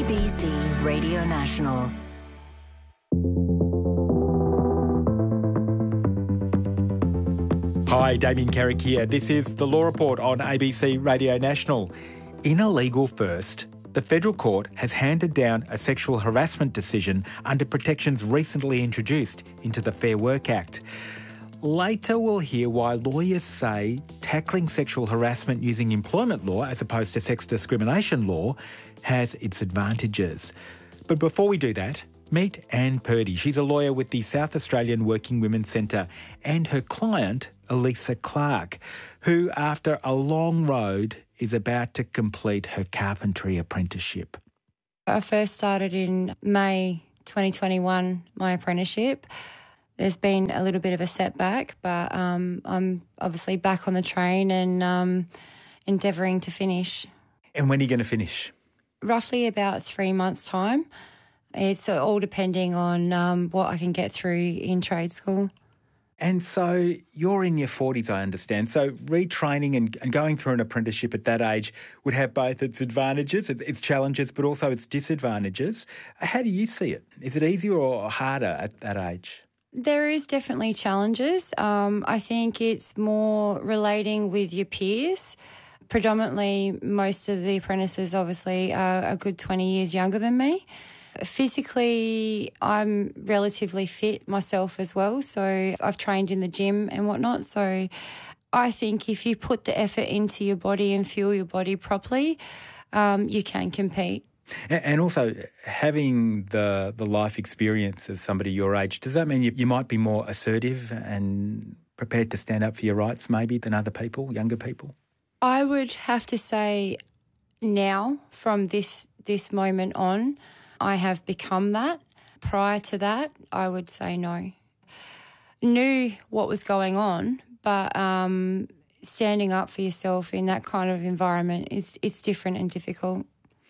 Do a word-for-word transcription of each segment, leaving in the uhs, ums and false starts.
A B C Radio National. Hi, Damien Carrick here. This is The Law Report on A B C Radio National. In a legal first, the federal court has handed down a sexual harassment decision under protections recently introduced into the Fair Work Act. Later we'll hear why lawyers say tackling sexual harassment using employment law as opposed to sex discrimination law has its advantages. But before we do that, meet Anne Purdy. She's a lawyer with the South Australian Working Women's Centre and her client, Elisa Clark, who, after a long road, is about to complete her carpentry apprenticeship. I first started in May twenty twenty-one, my apprenticeship. There's been a little bit of a setback, but um, I'm obviously back on the train and um, endeavouring to finish. And when are you going to finish? Roughly about three months' time. It's all depending on um, what I can get through in trade school. And so you're in your forties, I understand. So retraining and, and going through an apprenticeship at that age would have both its advantages, its, its challenges, but also its disadvantages. How do you see it? Is it easier or harder at that age? There is definitely challenges. Um, I think it's more relating with your peers. Predominantly, most of the apprentices obviously are a good twenty years younger than me. Physically, I'm relatively fit myself as well, so I've trained in the gym and whatnot. So I think if you put the effort into your body and fuel your body properly, um, you can compete. And also, having the the life experience of somebody your age, does that mean you, you might be more assertive and prepared to stand up for your rights maybe than other people, younger people? I would have to say now, from this this moment on, I have become that. Prior to that, I would say no. Knew what was going on, but um, standing up for yourself in that kind of environment is it's different and difficult.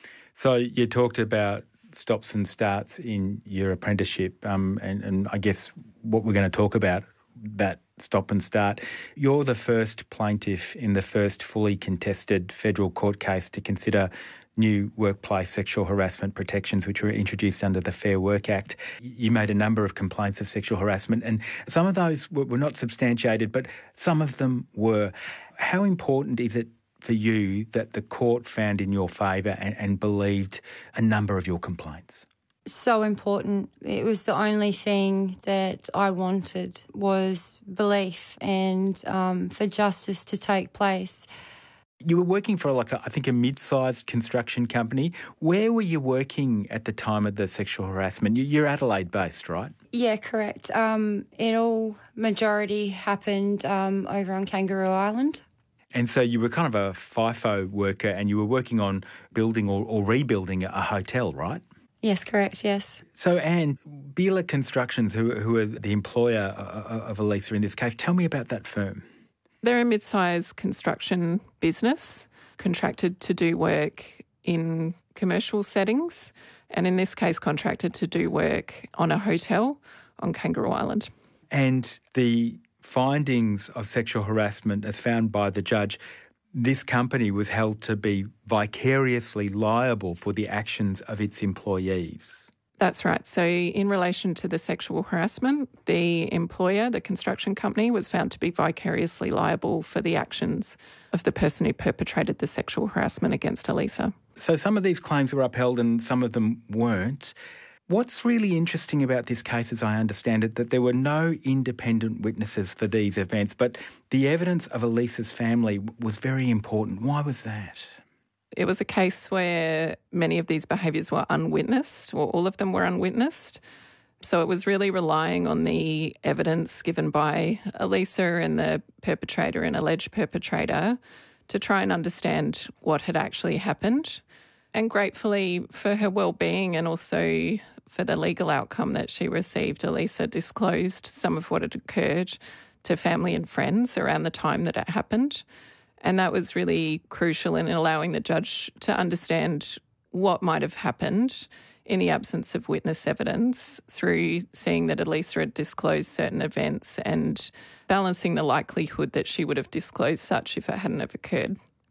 So you talked about stops and starts in your apprenticeship, um, and, and I guess what we're going to talk about, that stop and start. You're the first plaintiff in the first fully contested federal court case to consider new workplace sexual harassment protections which were introduced under the Fair Work Act. You made a number of complaints of sexual harassment, and some of those were, were not substantiated, but some of them were. How important is it for you that the court found in your favour and, and believed a number of your complaints? So important. It was the only thing that I wanted was belief and um, for justice to take place. You were working for, like, a, I think, a mid-sized construction company. Where were you working at the time of the sexual harassment? You're Adelaide-based, right? Yeah, correct. Um, it all majority happened um, over on Kangaroo Island. And so you were kind of a FIFO worker and you were working on building or, or rebuilding a hotel, right? Yes, correct, yes. So, Anne, Beeler Constructions, who, who are the employer of Elisa in this case, tell me about that firm. They're a mid-sized construction business, contracted to do work in commercial settings, and in this case contracted to do work on a hotel on Kangaroo Island. And the findings of sexual harassment as found by the judge, this company was held to be vicariously liable for the actions of its employees. That's right. So in relation to the sexual harassment, the employer, the construction company, was found to be vicariously liable for the actions of the person who perpetrated the sexual harassment against Elisa. So some of these claims were upheld and some of them weren't. What's really interesting about this case, as I understand it, that there were no independent witnesses for these events, but the evidence of Elisa's family was very important. Why was that? It was a case where many of these behaviours were unwitnessed, or all of them were unwitnessed. So it was really relying on the evidence given by Elisa and the perpetrator and alleged perpetrator to try and understand what had actually happened. And gratefully for her well-being and also for the legal outcome that she received, Elisa disclosed some of what had occurred to family and friends around the time that it happened. And that was really crucial in allowing the judge to understand what might have happened in the absence of witness evidence through seeing that Elisa had disclosed certain events and balancing the likelihood that she would have disclosed such if it hadn't have occurred.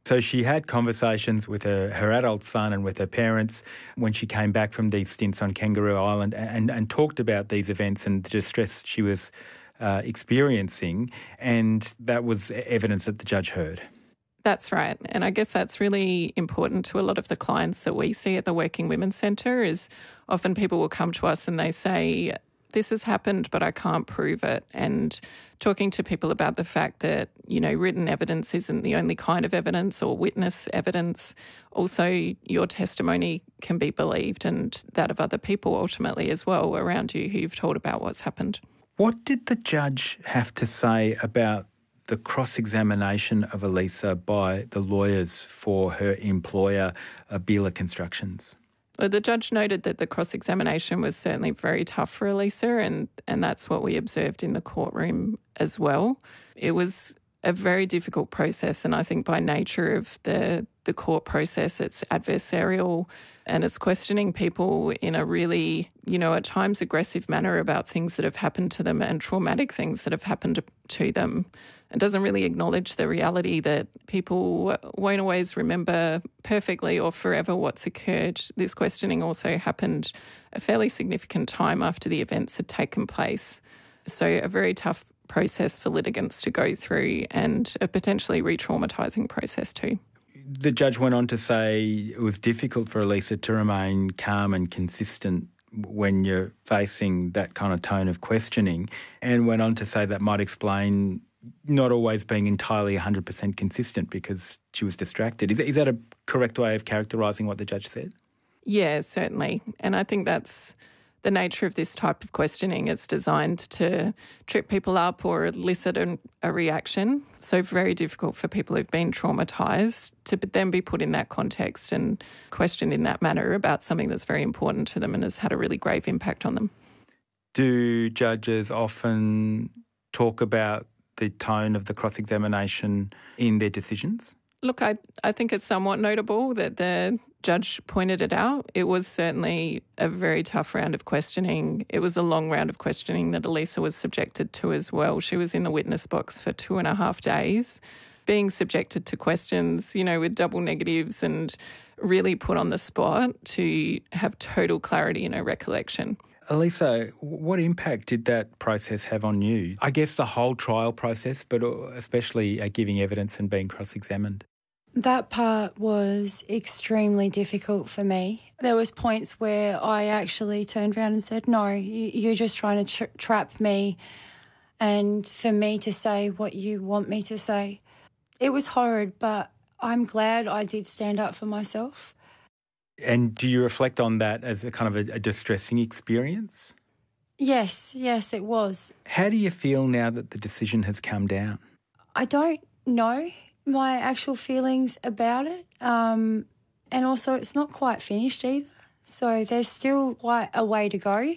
So she had conversations with her, her adult son and with her parents when she came back from these stints on Kangaroo Island and, and talked about these events and the distress she was uh, experiencing, and that was evidence that the judge heard. That's right. And I guess that's really important to a lot of the clients that we see at the Working Women's Centre is often people will come to us and they say, this has happened, but I can't prove it. And talking to people about the fact that, you know, written evidence isn't the only kind of evidence or witness evidence. Also, your testimony can be believed and that of other people ultimately as well around you who you've told about what's happened. What did the judge have to say about the cross-examination of Elisa by the lawyers for her employer, uh, Beeler Constructions? Well, the judge noted that the cross-examination was certainly very tough for Elisa, and, and that's what we observed in the courtroom as well. It was a very difficult process, and I think by nature of the, the court process, it's adversarial and it's questioning people in a really, you know, at times aggressive manner about things that have happened to them and traumatic things that have happened to them. It doesn't really acknowledge the reality that people won't always remember perfectly or forever what's occurred. This questioning also happened a fairly significant time after the events had taken place. So a very tough process for litigants to go through and a potentially re-traumatising process too. The judge went on to say it was difficult for Elisa to remain calm and consistent when you're facing that kind of tone of questioning, and went on to say that might explain not always being entirely one hundred percent consistent because she was distracted. Is, is that a correct way of characterising what the judge said? Yeah, certainly. And I think that's the nature of this type of questioning. It's designed to trip people up or elicit a, a reaction. So very difficult for people who've been traumatised to then be put in that context and questioned in that manner about something that's very important to them and has had a really grave impact on them. Do judges often talk about the tone of the cross-examination in their decisions? Look, I, I think it's somewhat notable that the judge pointed it out. It was certainly a very tough round of questioning. It was a long round of questioning that Elisa was subjected to as well. She was in the witness box for two and a half days, being subjected to questions, you know, with double negatives and really put on the spot to have total clarity in her recollection. Elisa, what impact did that process have on you? I guess the whole trial process, but especially uh, giving evidence and being cross-examined. That part was extremely difficult for me. There was points where I actually turned around and said, no, you're just trying to tra- trap me and for me to say what you want me to say. It was horrid, but I'm glad I did stand up for myself. And do you reflect on that as a kind of a, a distressing experience? Yes, yes, it was. How do you feel now that the decision has come down? I don't know my actual feelings about it. Um, and also it's not quite finished either. So there's still quite a way to go.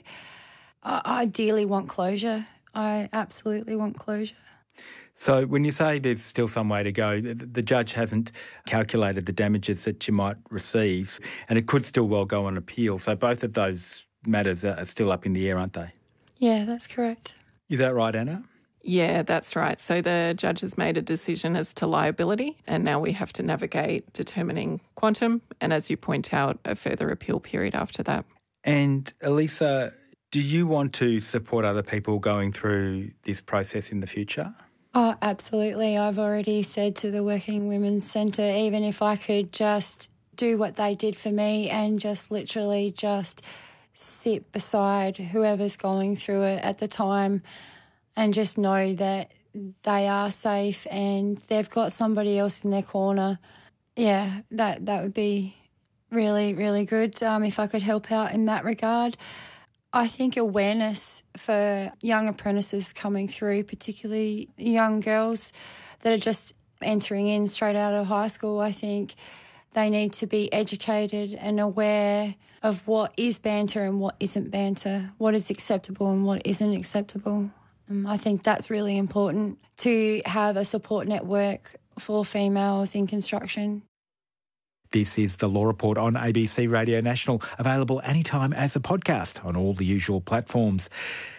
I ideally want closure. I absolutely want closure. So when you say there's still some way to go, the, the judge hasn't calculated the damages that you might receive, and it could still well go on appeal. So both of those matters are still up in the air, aren't they? Yeah, that's correct. Is that right, Anna? Yeah, that's right. So the judge has made a decision as to liability, and now we have to navigate determining quantum and, as you point out, a further appeal period after that. And Elisa, do you want to support other people going through this process in the future? Oh, absolutely. I've already said to the Working Women's Centre, even if I could just do what they did for me and just literally just sit beside whoever's going through it at the time and just know that they are safe and they've got somebody else in their corner. Yeah, that, that would be really, really good um, if I could help out in that regard. I think awareness for young apprentices coming through, particularly young girls that are just entering in straight out of high school, I think they need to be educated and aware of what is banter and what isn't banter, what is acceptable and what isn't acceptable. Um, I think that's really important to have a support network for females in construction. This is The Law Report on A B C Radio National, available anytime as a podcast on all the usual platforms.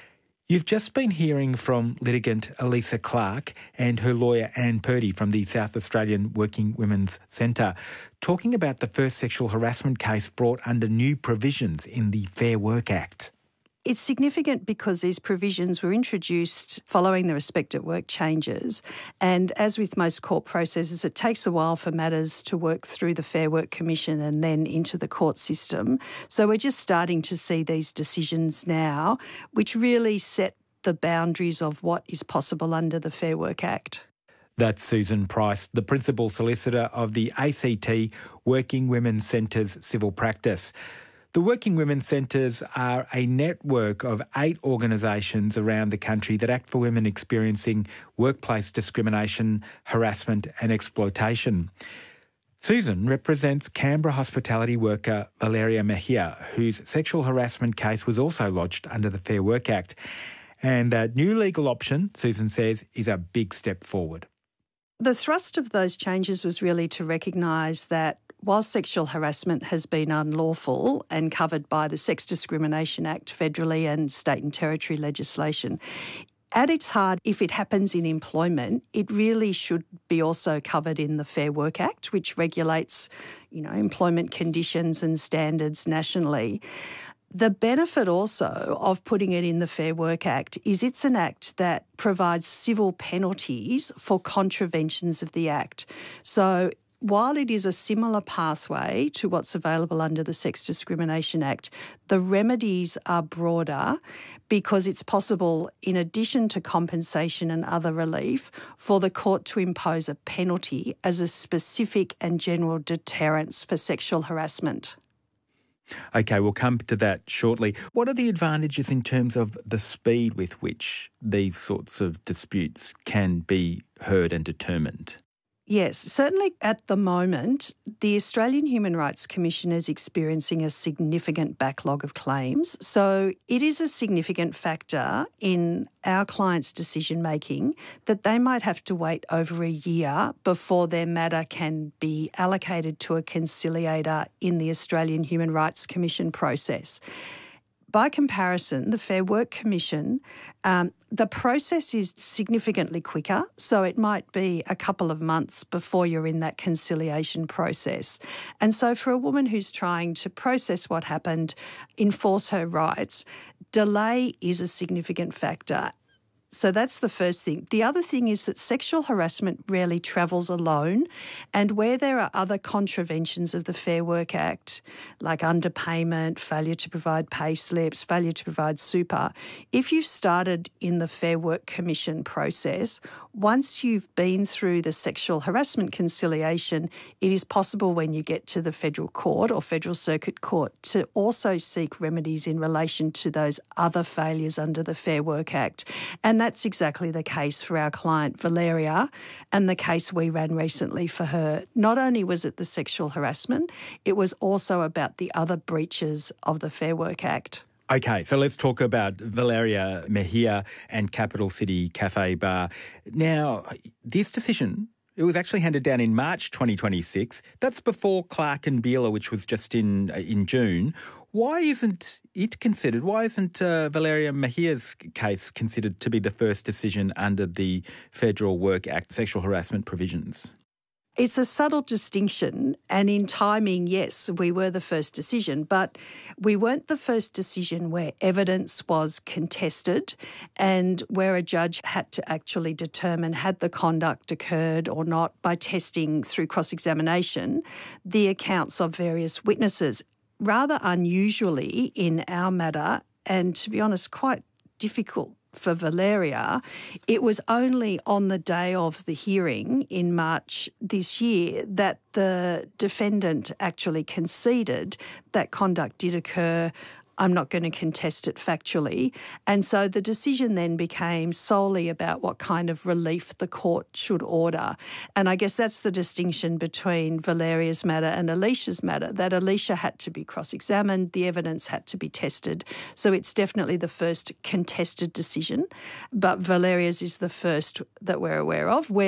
You've just been hearing from litigant Elisa Clark and her lawyer Anne Purdy from the South Australian Working Women's Centre, talking about the first sexual harassment case brought under new provisions in the Fair Work Act. It's significant because these provisions were introduced following the Respect at Work changes. And as with most court processes, it takes a while for matters to work through the Fair Work Commission and then into the court system. So we're just starting to see these decisions now, which really set the boundaries of what is possible under the Fair Work Act. That's Susan Price, the Principal Solicitor of the A C T Working Women's Centre's civil practice. The Working Women's Centres are a network of eight organisations around the country that act for women experiencing workplace discrimination, harassment and exploitation. Susan represents Canberra hospitality worker Valeria Mejia, whose sexual harassment case was also lodged under the Fair Work Act. And a new legal option, Susan says, is a big step forward. The thrust of those changes was really to recognise that while sexual harassment has been unlawful and covered by the Sex Discrimination Act federally and state and territory legislation, at its heart, if it happens in employment, it really should be also covered in the Fair Work Act, which regulates, you know, employment conditions and standards nationally. The benefit also of putting it in the Fair Work Act is it's an act that provides civil penalties for contraventions of the Act. So while it is a similar pathway to what's available under the Sex Discrimination Act, the remedies are broader because it's possible, in addition to compensation and other relief, for the court to impose a penalty as a specific and general deterrence for sexual harassment. OK, we'll come to that shortly. What are the advantages in terms of the speed with which these sorts of disputes can be heard and determined? Yes, certainly at the moment, the Australian Human Rights Commission is experiencing a significant backlog of claims. So it is a significant factor in our clients' decision-making that they might have to wait over a year before their matter can be allocated to a conciliator in the Australian Human Rights Commission process. By comparison, the Fair Work Commission, um, the process is significantly quicker, so it might be a couple of months before you're in that conciliation process. And so for a woman who's trying to process what happened, enforce her rights, delay is a significant factor. So that's the first thing. The other thing is that sexual harassment rarely travels alone, and where there are other contraventions of the Fair Work Act, like underpayment, failure to provide pay slips, failure to provide super, if you've started in the Fair Work Commission process, once you've been through the sexual harassment conciliation, it is possible when you get to the federal court or federal circuit court to also seek remedies in relation to those other failures under the Fair Work Act. And that's exactly the case for our client Valeria and the case we ran recently for her. Not only was it the sexual harassment, it was also about the other breaches of the Fair Work Act. OK, so let's talk about Valeria Mejia and Capital City Cafe Bar. Now, this decision, it was actually handed down in March twenty twenty-six. That's before Clark and Beeler, which was just in in June. Why isn't it considered, why isn't uh, Valeria Mejia's case considered to be the first decision under the Federal Work Act sexual harassment provisions? It's a subtle distinction, and in timing, yes, we were the first decision, but we weren't the first decision where evidence was contested and where a judge had to actually determine had the conduct occurred or not by testing through cross-examination the accounts of various witnesses. Rather unusually in our matter, and to be honest, quite difficult for Valeria, it was only on the day of the hearing in March this year that the defendant actually conceded that conduct did occur. I'm not going to contest it factually. And so the decision then became solely about what kind of relief the court should order. And I guess that's the distinction between Valeria's matter and Alicia's matter, that Alicia had to be cross-examined, the evidence had to be tested. So it's definitely the first contested decision, but Valeria's is the first that we're aware of, where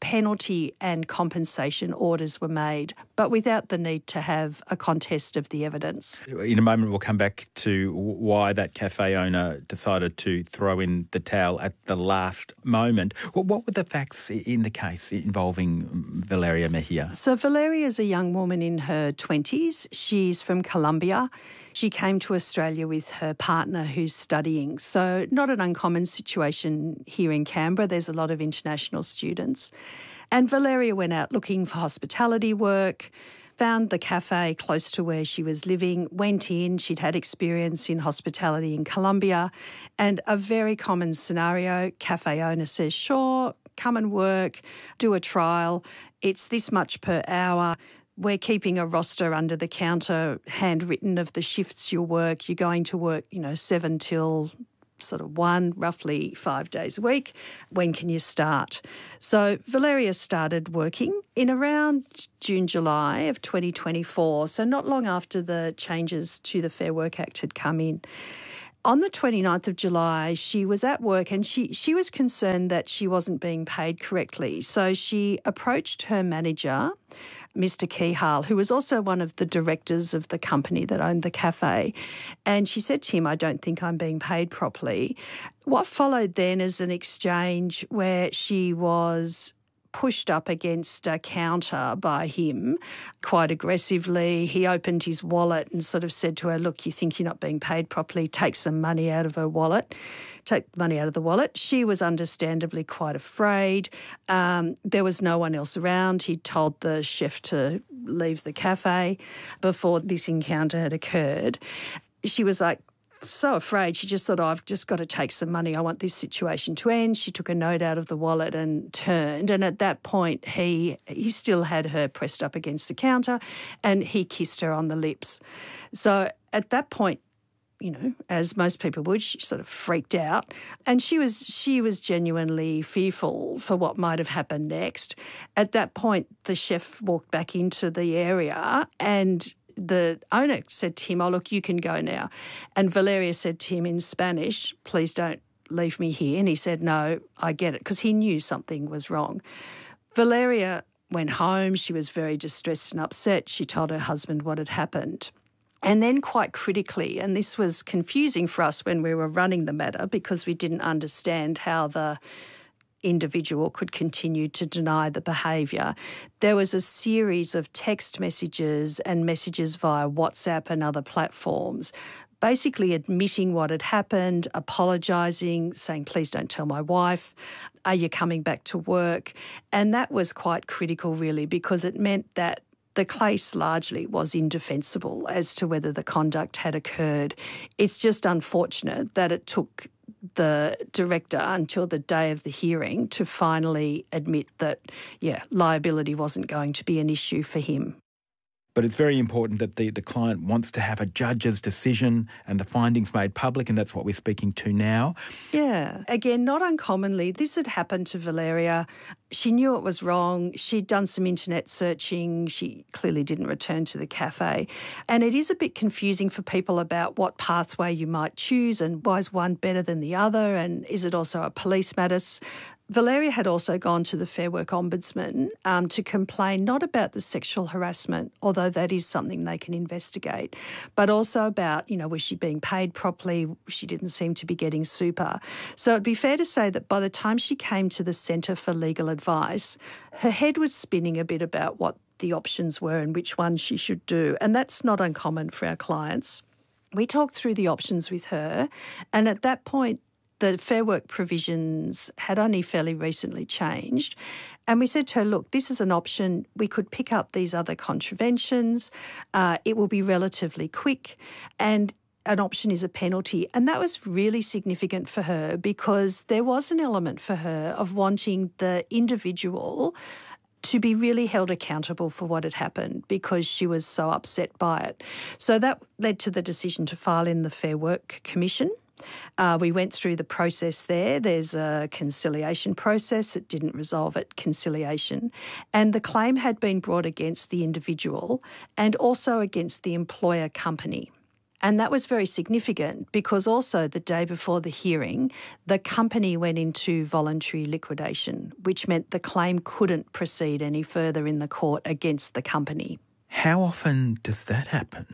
penalty and compensation orders were made, but without the need to have a contest of the evidence. In a moment, we'll come back to why that cafe owner decided to throw in the towel at the last moment. What were the facts in the case involving Valeria Mejia? So Valeria is a young woman in her twenties. She's from Colombia. She came to Australia with her partner who's studying. So not an uncommon situation here in Canberra. There's a lot of international students. And Valeria went out looking for hospitality work, found the cafe close to where she was living, went in. She'd had experience in hospitality in Colombia. And a very common scenario, cafe owner says, sure, come and work, do a trial. It's this much per hour. We're keeping a roster under the counter, handwritten of the shifts you'll work. You're going to work, you know, seven till sort of one, roughly five days a week. When can you start? So Valeria started working in around June, July of twenty twenty-four, so not long after the changes to the Fair Work Act had come in. On the twenty-ninth of July, she was at work and she, she was concerned that she wasn't being paid correctly. So she approached her manager, Mister Kehal, who was also one of the directors of the company that owned the cafe. And she said to him, I don't think I'm being paid properly. What followed then is an exchange where she was pushed up against a counter by him quite aggressively. He opened his wallet and sort of said to her, look, you think you're not being paid properly, take some money out of her wallet. Take money out of the wallet. She was understandably quite afraid. Um, there was no one else around. He'd told the chef to leave the cafe before this encounter had occurred. She was like, so afraid, she just thought, oh, I've just got to take some money. I want this situation to end. She took a note out of the wallet and turned. And at that point, he he still had her pressed up against the counter and he kissed her on the lips. So at that point, you know, as most people would, she sort of freaked out. And she was she was genuinely fearful for what might have happened next. At that point, the chef walked back into the area and the owner said to him, oh, look, you can go now. And Valeria said to him in Spanish, please don't leave me here. And he said, no, I get it, because he knew something was wrong. Valeria went home. She was very distressed and upset. She told her husband what had happened. And then quite critically, and this was confusing for us when we were running the matter because we didn't understand how the individual could continue to deny the behaviour. There was a series of text messages and messages via WhatsApp and other platforms basically admitting what had happened, apologising, saying, please don't tell my wife, are you coming back to work? And that was quite critical really because it meant that the case largely was indefensible as to whether the conduct had occurred. It's just unfortunate that it took the director until the day of the hearing to finally admit that, yeah, liability wasn't going to be an issue for him. But it's very important that the, the client wants to have a judge's decision and the findings made public, and that's what we're speaking to now. Yeah. Again, not uncommonly, this had happened to Valeria. She knew it was wrong. She'd done some internet searching. She clearly didn't return to the cafe. And it is a bit confusing for people about what pathway you might choose and why is one better than the other and is it also a police matter. Valeria had also gone to the Fair Work Ombudsman um, to complain not about the sexual harassment, although that is something they can investigate, but also about, you know, was she being paid properly? She didn't seem to be getting super. So it'd be fair to say that by the time she came to the Centre for Legal Advice, her head was spinning a bit about what the options were and which one she should do. And that's not uncommon for our clients. We talked through the options with her, and at that point, the Fair Work provisions had only fairly recently changed. And we said to her, look, this is an option. We could pick up these other contraventions. Uh, it will be relatively quick. And an option is a penalty. And that was really significant for her because there was an element for her of wanting the individual to be really held accountable for what had happened because she was so upset by it. So that led to the decision to file in the Fair Work Commission. Uh, we went through the process there. There's a conciliation process. It didn't resolve at conciliation. And the claim had been brought against the individual and also against the employer company. And that was very significant because also the day before the hearing, the company went into voluntary liquidation, which meant the claim couldn't proceed any further in the court against the company. How often does that happen?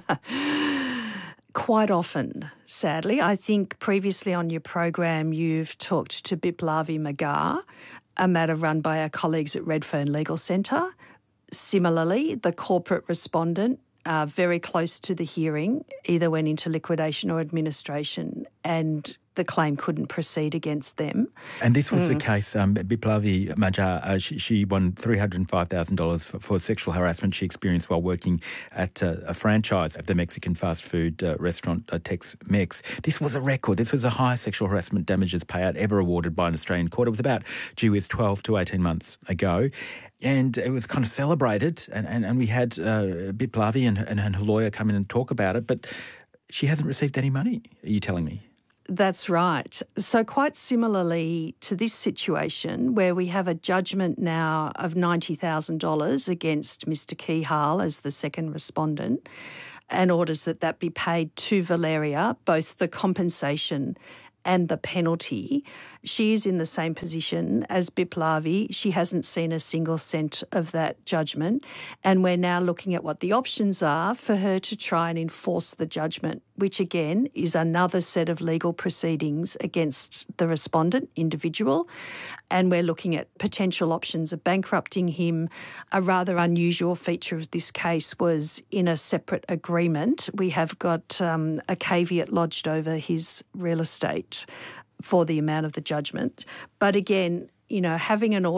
Quite often, sadly. I think previously on your program you've talked to Biplavi Magar, a matter run by our colleagues at Redfern Legal Centre. Similarly, the corporate respondent, uh, very close to the hearing, either went into liquidation or administration, and the claim couldn't proceed against them. And this was Mm. the case, um, Biplavi Magar, uh, she, she won three hundred five thousand dollars for, for sexual harassment she experienced while working at uh, a franchise of the Mexican fast food uh, restaurant uh, Tex-Mex. This was a record. This was the highest sexual harassment damages payout ever awarded by an Australian court. It was about due is twelve to eighteen months ago. And it was kind of celebrated, and, and, and we had uh, Biplavi and, and, and her lawyer come in and talk about it, but she hasn't received any money, are you telling me? That's right. So quite similarly to this situation where we have a judgment now of ninety thousand dollars against Mister Kihal as the second respondent and orders that that be paid to Valeria, both the compensation and the penalty. She is in the same position as Biplavi. She hasn't seen a single cent of that judgment, and we're now looking at what the options are for her to try and enforce the judgment, which again is another set of legal proceedings against the respondent individual, and we're looking at potential options of bankrupting him. A rather unusual feature of this case was in a separate agreement. We have got um, a caveat lodged over his real estate for the amount of the judgment. But again, you know, having an